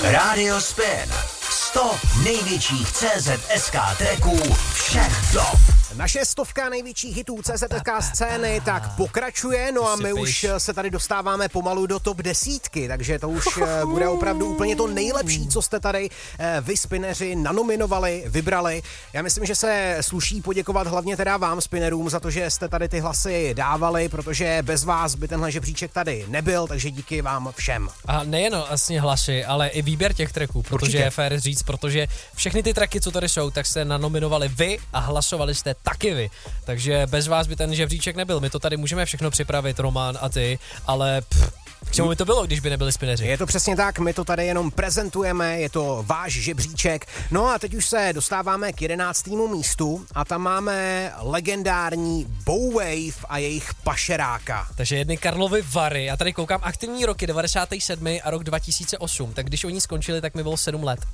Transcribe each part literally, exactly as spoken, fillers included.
Radio Spin. sto největších C Z S K tracků všech dob. Naše stovka největších hitů C Z S K scény tak pokračuje, no a my už se tady dostáváme pomalu do top desítky, takže to už bude opravdu úplně to nejlepší, co jste tady vy spineři nanominovali, vybrali. Já myslím, že se sluší poděkovat hlavně teda vám spinerům za to, že jste tady ty hlasy dávali, protože bez vás by tenhle žebříček tady nebyl, takže díky vám všem. A nejen vlastně hlasy, ale i výběr těch tracků, protože Určitě. je fér říct, protože všechny ty tracky, co tady jsou, tak jste nanominovali vy a hlasovali jste taky vy. Takže bez vás by ten žebříček nebyl. My to tady můžeme všechno připravit, Roman a ty, ale pff, k čemu by to bylo, když by nebyli spineři? Je to přesně tak, my to tady jenom prezentujeme, je to váš žebříček. No a teď už se dostáváme k jedenáctému místu a tam máme legendární Bowwave a jejich Pašeráka. Takže jedny Karlovy Vary. Já tady koukám aktivní roky devadesát sedm a rok dva tisíce osm, tak když oni skončili, tak mi bylo sedm let.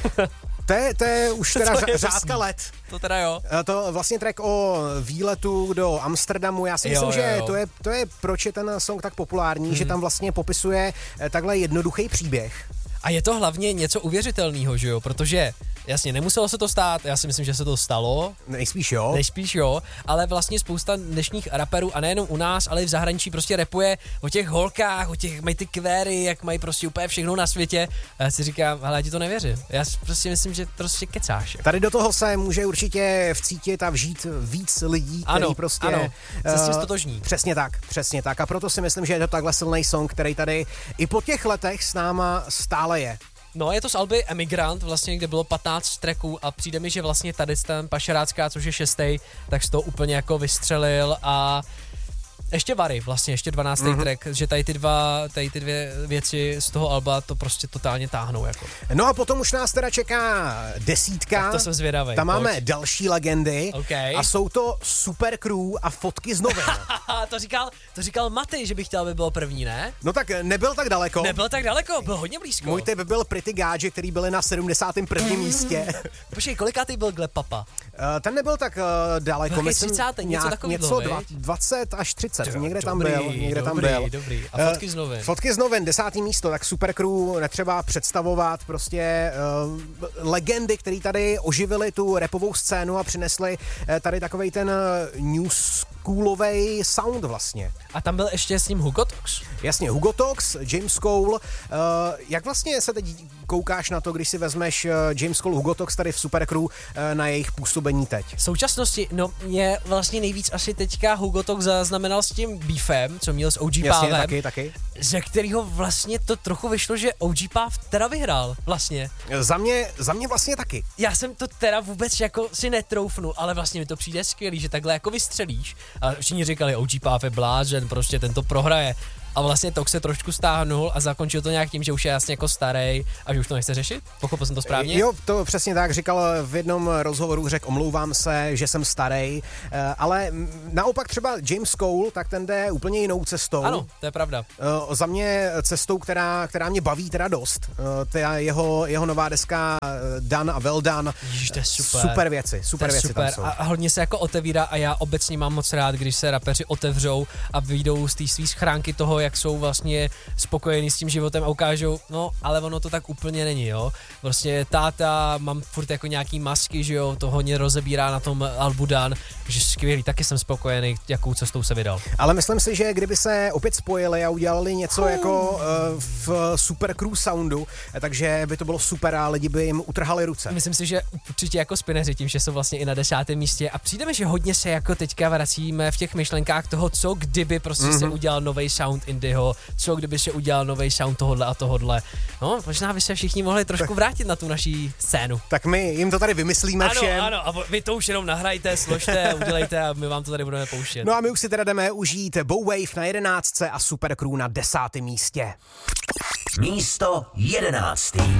To je, to je už teda To je řádka drsný. let. To teda jo. To vlastně track o výletu do Amsterdamu. Já si myslím, Jo, že jo, jo. to je, to je, proč je ten song tak populární, Hmm. že tam vlastně popisuje takhle jednoduchý příběh. A je to hlavně něco uvěřitelného, že jo, protože jasně, nemuselo se to stát, já si myslím, že se to stalo. Nejspíš jo. Nejspíš jo, ale vlastně spousta dnešních raperů, a nejenom u nás, ale i v zahraničí prostě rapuje o těch holkách, o těch, mají ty kvéry, jak mají prostě úplně všechno na světě. A já si říkám, ale já ti to nevěřím. Já si prostě myslím, že prostě kecáš. Tady do toho se může určitě vcítit a vžít víc lidí, který Ano, prostě... ano, se s tím eh, stotožní. Přesně tak, přesně tak. A proto si myslím, že je to takhle silný song, který tady i po těch letech s náma stále je. No, je to z alby Emigrant, vlastně, kde bylo patnáct tracků a přijde mi, že vlastně tady ten Pašerácká, což je šestý, tak z toho úplně jako vystřelil a ještě Vary, vlastně ještě dvanáctý Mm-hmm. track, že tady ty dva, tady ty dvě věci z toho alba to prostě totálně táhnou jako. No a potom už nás teda čeká desítka. Tak to jsem zvědavej. Tam pojď. máme další legendy Okay. a jsou to Super Crew a fotky z novin. to říkal, to říkal Maty, že bych chtěl, aby bylo první, ne? No tak nebyl tak daleko. Nebyl tak daleko, byl hodně blízko. Můj tip byl Pretty Gadget, který byli na sedmdesátém prvním místě. Počkej, kolikátý byl Gleb Papa? Uh, ten nebyl tak uh, daleko. Byl myslím, třicátý, něco nějak- takového, něco viď? dva, dvacet až třicet, Jo, někde tam dobrý, byl, někde tam dobrý, byl. dobrý. A Eh, fotky z novin? Fotky z novin, desátý místo, tak Super Crew netřeba představovat, prostě uh, legendy, které tady oživily tu rapovou scénu a přinesly uh, tady takovej ten uh, new schoolovej sound vlastně. A tam byl ještě s ním Hugo Tox? Jasně, Hugo Tox, James Cole. Uh, jak vlastně se teď koukáš na to, když si vezmeš uh, James Cole, Hugo Tox tady v Super Crew uh, na jejich působení teď? V současnosti, no mě vlastně nejvíc asi teďka Hugo Tox zaznamenal s tím beefem, co měl s O G Jasně, Pávem, taky, taky. ze kterého vlastně to trochu vyšlo, že O G Páv teda vyhrál vlastně. Za mě, za mě vlastně taky. Já jsem to teda vůbec jako si netroufnu, ale vlastně mi to přijde skvělý, že takhle jako vystřelíš. A všichni říkali, O G Páv je blázen, prostě ten to prohraje. A vlastně Tox se trošku stáhnul a zakončil to nějak tím, že už je jasně jako starý a že už to nechce řešit. Pochopil jsem to správně? Jo, to přesně tak říkal v jednom rozhovoru, řekl, omlouvám se, že jsem starý, ale naopak třeba James Cole, tak ten jde úplně jinou cestou. Ano, to je pravda. Uh, za mě cestou, která, která mě baví teda dost. Uh, ta jeho, jeho nová deska Done a Well Done. Ježiš, to je super. Super věci, super To je věci super. tam jsou. A, a hodně se jako otevírá a já obecně mám moc rád, když se rapeři otevřou a vyjdou z té svý schránky toho, jak jsou vlastně spokojení s tím životem a ukážou, no, ale ono to tak úplně není, jo. Prostě táta, mám furt jako nějaký masky, že jo, to hodně rozebírá na tom albu Dan, že skvělý, taky jsem spokojený, jakou cestou se vydal. Ale myslím si, že kdyby se opět spojili a udělali něco uh. jako uh, v Super Crew soundu, takže by to bylo super a lidi by jim utrhali ruce. Myslím si, že určitě jako spineři tím, že jsou vlastně i na desátém místě a přijde mi, že hodně se jako teďka vracíme v těch myšlenkách toho, co kdyby prostě mm-hmm. se udělal nový sound Indyho, co kdyby se udělal nový sound tohodle a tohodle. No, možná by se všichni mohli trošku vrátit na tu naší scénu. Tak my jim to tady vymyslíme ano, všem. Ano, a vy to už jenom nahrajte, složte, udělejte a my vám to tady budeme pouštět. No a my už si teda jdeme užít Bowwave na jedenáctce a Super Crew na desátém místě. Místo jedenáctý.